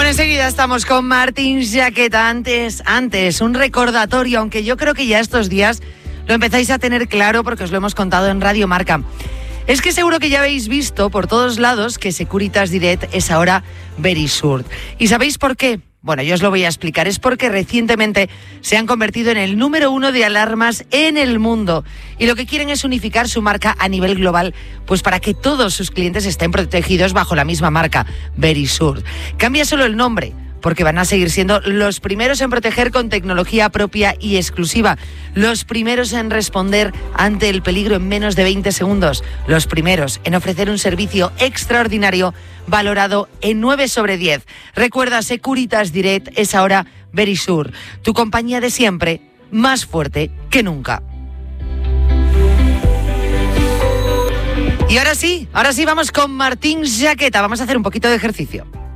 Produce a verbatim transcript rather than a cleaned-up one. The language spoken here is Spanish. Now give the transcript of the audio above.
enseguida estamos con Martín Jaqueta. Antes, antes, un recordatorio, aunque yo creo que ya estos días lo empezáis a tener claro porque os lo hemos contado en Radio Marca. Es que seguro que ya habéis visto por todos lados que Securitas Direct es ahora Verisure. ¿Y sabéis por qué? Bueno, yo os lo voy a explicar. Es porque recientemente se han convertido en el número uno de alarmas en el mundo. Y lo que quieren es unificar su marca a nivel global, pues para que todos sus clientes estén protegidos bajo la misma marca, Verisure. Cambia solo el nombre, porque van a seguir siendo los primeros en proteger con tecnología propia y exclusiva, los primeros en responder ante el peligro en menos de veinte segundos, los primeros en ofrecer un servicio extraordinario valorado en nueve sobre diez. Recuerda, Securitas Direct es ahora Verisure, tu compañía de siempre, más fuerte que nunca. Y ahora sí, ahora sí vamos con Martín Jaqueta, vamos a hacer un poquito de ejercicio.